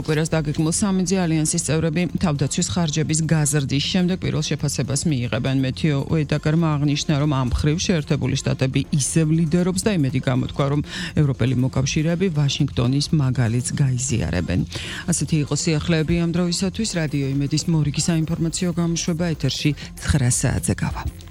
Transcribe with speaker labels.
Speaker 1: მომავალ კვირას დაგეგმილ სამი ალიანსის წევრები თავდაცვის ხარჯების გაზრდის შემდეგ პირველ შეფასებას მიიღებენ. მეთიო უედაგარმა აღნიშნა, რომ ამ მხრივ შეერთებული შტატები ისევ ლიდერობს და იმედი გამოთქვა, რომ ევროპელი მოკავშირეები ვაშინგტონის მაგალითს გაიზიარებენ. ასეთი იყო სიახლეები ამ დროისათვის. რადიო იმედის მორიგი საინფორმაციო გამოშვება ეთერში 9 საათზე გავა.